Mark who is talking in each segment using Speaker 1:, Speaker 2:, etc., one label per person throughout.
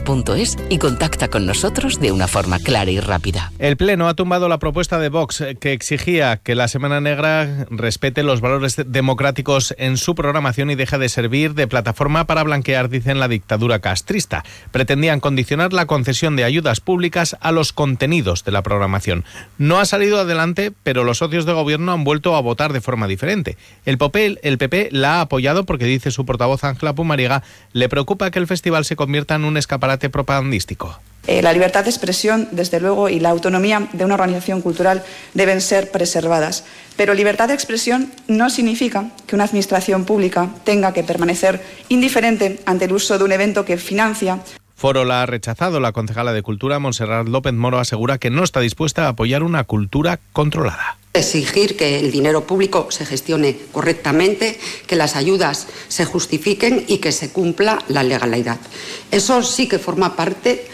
Speaker 1: edepenergia.es y contacta con nosotros de una forma clara y rápida.
Speaker 2: El Pleno ha tumbado la propuesta de Vox que exigía que la Semana Negra respete los valores democráticos en su programación y deje de servir de plataforma para blanquear, dicen, la dictadura castrista. Pretendían condicionar la concesión de ayudas públicas a los contenidos de la programación. No ha salido adelante, pero los socios de gobierno han vuelto a votar de forma diferente. El PP la ha apoyado porque, dice su portavoz Ángela Pumariega, le preocupa que el festival se convierta en un escaparate propagandístico.
Speaker 3: La libertad de expresión, desde luego, y la autonomía de una organización cultural deben ser preservadas. Pero libertad de expresión no significa que una administración pública tenga que permanecer indiferente ante el uso de un evento que financia.
Speaker 2: Foro la ha rechazado. La concejala de Cultura, Montserrat López Moro, asegura que no está dispuesta a apoyar una cultura controlada.
Speaker 4: Exigir que el dinero público se gestione correctamente, que las ayudas se justifiquen y que se cumpla la legalidad. Eso sí que forma parte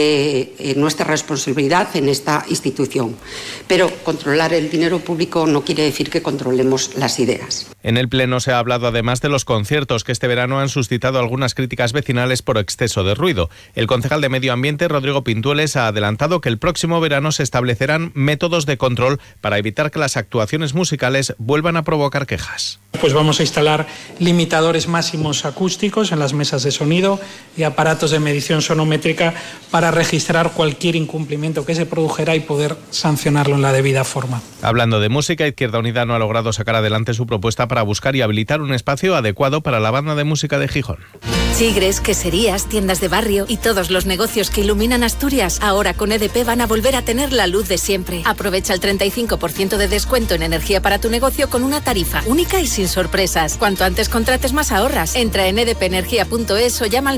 Speaker 4: de nuestra responsabilidad en esta institución. Pero controlar el dinero público no quiere decir que controlemos las ideas.
Speaker 2: En el Pleno se ha hablado además de los conciertos que este verano han suscitado algunas críticas vecinales por exceso de ruido. El concejal de Medio Ambiente, Rodrigo Pintueles, ha adelantado que el próximo verano se establecerán métodos de control para evitar que las actuaciones musicales vuelvan a provocar quejas.
Speaker 5: Pues vamos a instalar limitadores máximos acústicos en las mesas de sonido y aparatos de medición sonométrica para registrar cualquier incumplimiento que se produjera y poder sancionarlo en la debida forma.
Speaker 2: Hablando de música, Izquierda Unida no ha logrado sacar adelante su propuesta para buscar y habilitar un espacio adecuado para la banda de música de Gijón.
Speaker 6: Chigres, queserías, tiendas de barrio y todos los negocios que iluminan Asturias, ahora con EDP van a volver a tener la luz de siempre. Aprovecha el 35% de descuento en energía para tu negocio con una tarifa única y sin sorpresas. Cuanto antes contrates, más ahorras. Entra en edepenergia.es o llama al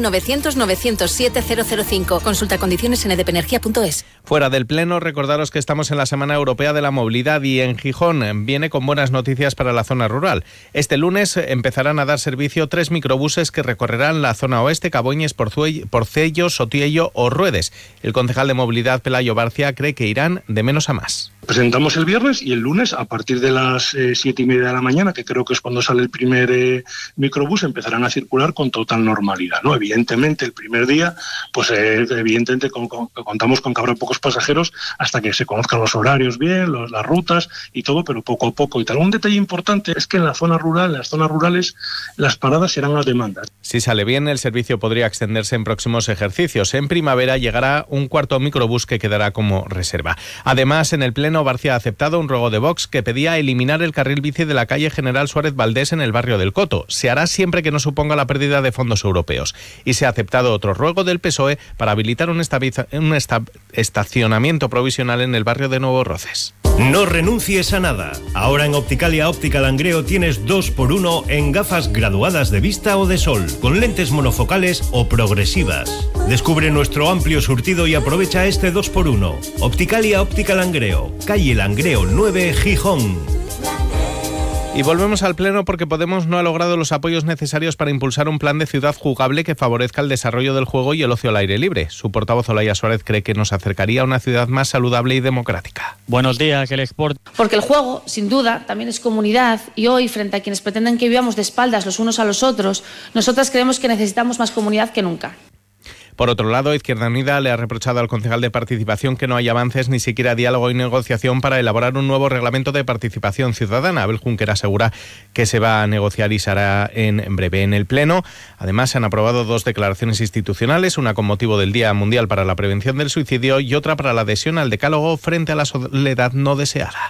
Speaker 6: 900-907-005. Consulta condiciones en edepenergia.es.
Speaker 2: Fuera del Pleno, recordaros que estamos en la Semana Europea de la Movilidad y en Gijón viene con buenas noticias para la zona rural. Este lunes empezarán a dar servicio 3 microbuses que recorrerán la zona oeste, Caboñes, Porcello, Sotiello o Ruedes. El concejal de Movilidad, Pelayo Barcia, cree que irán de menos a más.
Speaker 7: Presentamos el viernes y el lunes, a partir de las 7:30 de la mañana, que creo que es cuando sale el primer microbús, empezarán a circular con total normalidad, ¿no? Evidentemente, el primer día, pues evidentemente contamos con que habrá pocos pasajeros hasta que se conozcan los horarios bien, las rutas y todo, pero poco a poco y tal. Un detalle importante es que en las zonas rurales, las paradas serán a demanda.
Speaker 2: Si sale bien, el servicio podría extenderse en próximos ejercicios. En primavera llegará un cuarto microbús que quedará como reserva. Además, en el Pleno, Barcia ha aceptado un ruego de Vox que pedía eliminar el carril bici de la calle General Suárez Valdés en el barrio del Coto. Se hará siempre que no suponga la pérdida de fondos europeos. Y se ha aceptado otro ruego del PSOE para habilitar un estacionamiento provisional en el barrio de Nuevo Roces.
Speaker 8: No renuncies a nada. Ahora en Opticalia Óptica Langreo tienes 2x1 en gafas graduadas de vista o de sol, con lentes monofocales o progresivas. Descubre nuestro amplio surtido y aprovecha este 2x1. Opticalia Óptica Langreo, calle Langreo 9, Gijón.
Speaker 2: Y volvemos al Pleno porque Podemos no ha logrado los apoyos necesarios para impulsar un plan de ciudad jugable que favorezca el desarrollo del juego y el ocio al aire libre. Su portavoz, Olaya Suárez, cree que nos acercaría a una ciudad más saludable y democrática.
Speaker 9: Buenos días, el Export.
Speaker 10: Porque el juego, sin duda, también es comunidad y hoy, frente a quienes pretenden que vivamos de espaldas los unos a los otros, nosotras creemos que necesitamos más comunidad que nunca.
Speaker 2: Por otro lado, Izquierda Unida le ha reprochado al concejal de Participación que no hay avances ni siquiera diálogo y negociación para elaborar un nuevo reglamento de participación ciudadana. Abel Junquera asegura que se va a negociar y se hará en breve. En el Pleno, además, se han aprobado 2 declaraciones institucionales, una con motivo del Día Mundial para la Prevención del Suicidio y otra para la adhesión al decálogo frente a la soledad no deseada.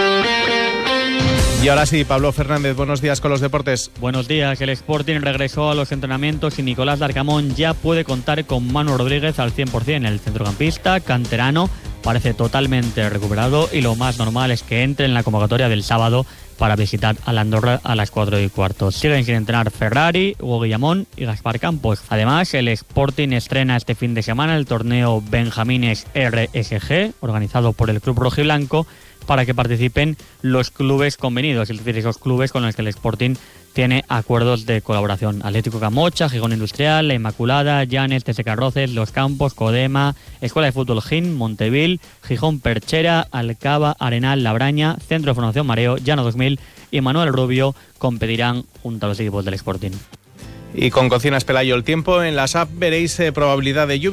Speaker 2: Y ahora sí, Pablo Fernández, buenos días con los deportes.
Speaker 9: Buenos días, el Sporting regresó a los entrenamientos y Nicolás Darcamón ya puede contar con Manu Rodríguez al 100%. El centrocampista canterano parece totalmente recuperado y lo más normal es que entre en la convocatoria del sábado para visitar a la Andorra a las 4:15. Siguen sin entrenar Ferrari, Hugo Guillamón y Gaspar Campos. Además, el Sporting estrena este fin de semana el torneo Benjamines RSG, organizado por el Club Rojiblanco, para que participen los clubes convenidos, es decir, esos clubes con los que el Sporting tiene acuerdos de colaboración. Atlético Camocha, Gijón Industrial, La Inmaculada, Llanes, TSK Roces, Los Campos, Codema, Escuela de Fútbol Gin, Montevil, Gijón Perchera, Alcaba, Arenal, Labraña, Centro de Formación Mareo, Llano 2000 y Manuel Rubio competirán junto a los equipos del Sporting.
Speaker 2: Y con Cocinas Pelayo el tiempo, en las app veréis probabilidad de lluvia.